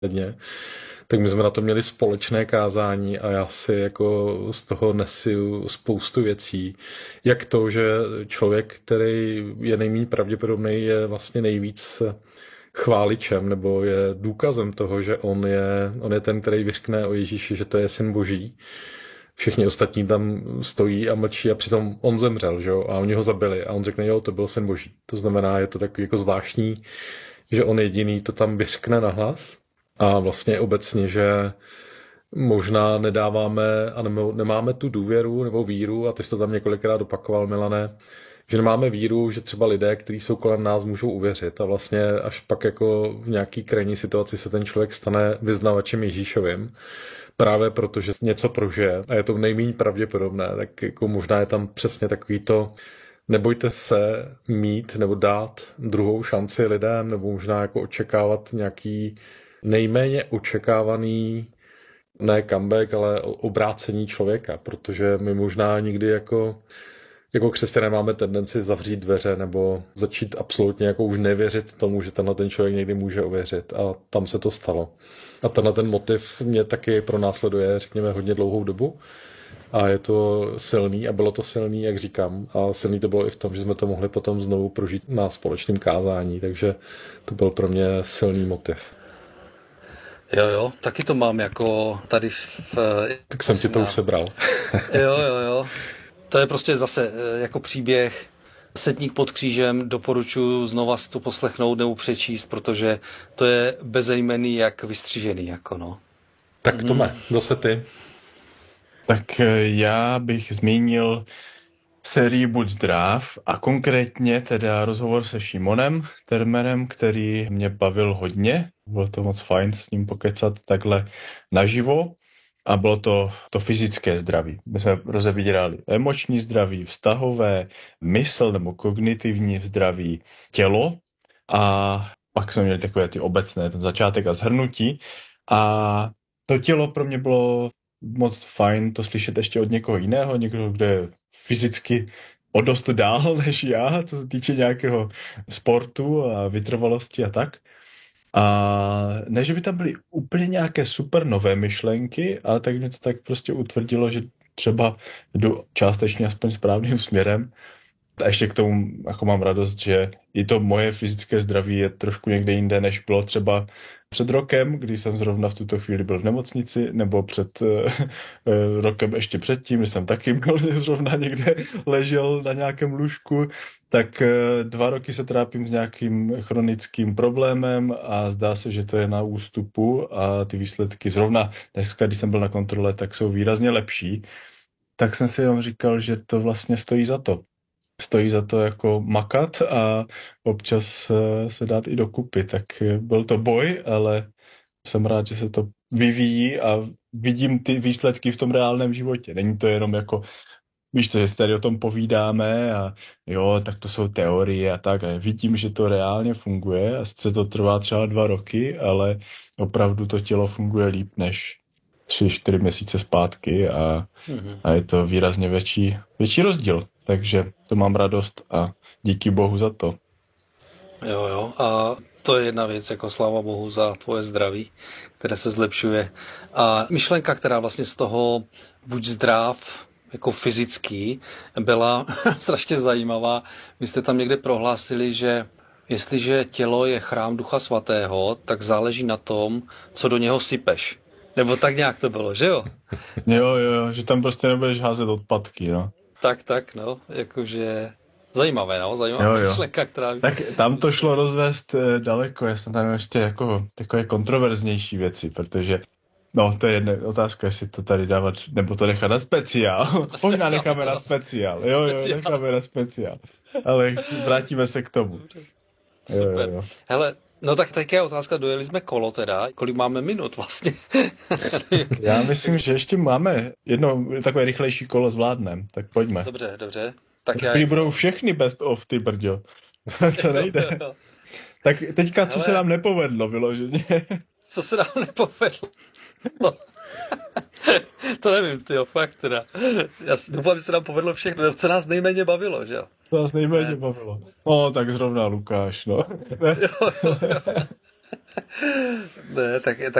tak my jsme na to měli společné kázání a já si jako z toho nesu spoustu věcí. Jak to, že člověk, který je nejméně pravděpodobný, je vlastně nejvíc chváličem nebo je důkazem toho, že on je ten, který vyřkne o Ježíši, že to je syn Boží. Všichni ostatní tam stojí a mlčí a přitom on zemřel, že jo? A oni ho zabili a on řekne, jo, to byl syn Boží. To znamená, je to takový jako zvláštní, že on jediný to tam vyřkne nahlas. A vlastně obecně, že možná nedáváme a nemáme tu důvěru nebo víru, a ty jsi to tam několikrát opakoval, Milane, že nemáme víru, že třeba lidé, kteří jsou kolem nás, můžou uvěřit a vlastně až pak jako v nějaký krajní situaci se ten člověk stane vyznavačem Ježíšovým, právě protože něco prožije a je to nejméně pravděpodobné, tak jako možná je tam přesně takový to, nebojte se mít nebo dát druhou šanci lidem, nebo možná jako očekávat nějaký nejméně očekávaný ne comeback, ale obrácení člověka, protože my možná nikdy jako křesťané máme tendenci zavřít dveře nebo začít absolutně jako už nevěřit tomu, že tenhle ten člověk někdy může uvěřit a tam se to stalo. A tenhle ten motiv mě taky pronásleduje, řekněme, hodně dlouhou dobu a je to silný a bylo to silný, jak říkám, a silný to bylo i v tom, že jsme to mohli potom znovu prožít na společném kázání, takže to byl pro mě silný motiv. Jo, taky to mám jako tady Tak jsem ti to už sebral. Jo. To je prostě zase jako příběh Setník pod křížem, doporučuji znova si to poslechnout nebo přečíst, protože to je bezejmenný jak vystřižený, jako no. Tak Tome, zase ty. Tak já bych zmínil sérii Buď zdrav a konkrétně teda rozhovor se Šimonem Termerem, který mě bavil hodně. Bylo to moc fajn s ním pokecat takhle naživo a bylo to fyzické zdraví. My jsme rozebírali emoční zdraví, vztahové, mysl nebo kognitivní zdraví, tělo a pak jsme měli takové ty obecné, ten začátek a shrnutí a to tělo pro mě bylo moc fajn to slyšet ještě od někoho jiného, někoho, kdo je fyzicky o dost dál než já, co se týče nějakého sportu a vytrvalosti a tak. A ne, že by tam byly úplně nějaké super nové myšlenky, ale tak mě to tak prostě utvrdilo, že třeba jdu částečně aspoň správným směrem. A ještě k tomu jako mám radost, že i to moje fyzické zdraví je trošku někde jinde, než bylo třeba před rokem, kdy jsem zrovna v tuto chvíli byl v nemocnici, nebo před rokem ještě předtím, kdy jsem taky byl zrovna někde ležel na nějakém lůžku, tak 2 roky se trápím s nějakým chronickým problémem a zdá se, že to je na ústupu a ty výsledky zrovna dneska, když jsem byl na kontrole, tak jsou výrazně lepší. Tak jsem si jenom říkal, že to vlastně stojí za to. Stojí za to jako makat a občas se dát i dokupy. Tak byl to boj, ale jsem rád, že se to vyvíjí a vidím ty výsledky v tom reálném životě. Není to jenom jako, víš co, že si tady o tom povídáme a jo, tak to jsou teorie a tak. A vidím, že to reálně funguje a sice to trvá třeba 2 roky, ale opravdu to tělo funguje líp než 3-4 měsíce zpátky a je to výrazně větší rozdíl. Takže to mám radost a díky Bohu za to. Jo, a to je jedna věc, jako sláva Bohu za tvoje zdraví, které se zlepšuje. A myšlenka, která vlastně z toho buď zdrav, jako fyzický, byla strašně zajímavá. Vy jste tam někde prohlásili, že jestliže tělo je chrám Ducha Svatého, tak záleží na tom, co do něho sypeš. Nebo tak nějak to bylo, že jo? Jo, že tam prostě nebudeš házet odpadky, no. Tak, no, jakože zajímavé myšlenka, která... Tak tam to šlo rozvést daleko, já jsem tam ještě jako takové kontroverznější věci, protože no, to je jedna otázka, jestli to tady dávat, nebo to nechat na speciál. Možná necháme na speciál. Jo, necháme na speciál. Ale vrátíme se k tomu. Super. Jo. Hele, no tak teď je otázka, dojeli jsme kolo teda, kolik máme minut vlastně? Já myslím, že ještě máme jedno takové rychlejší kolo zvládnem, tak pojďme. Dobře. Tak budou všechny best of, ty brďo. To nejde. Tak teďka, co se nám nepovedlo vyloženě? Co se nám nepovedlo? No. To nevím, fakt teda. Já doufám, že se nám povedlo všechno, co nás nejméně bavilo, že jo? To nás nejméně bavilo. No, tak zrovna Lukáš, no. Jo. Ne, tak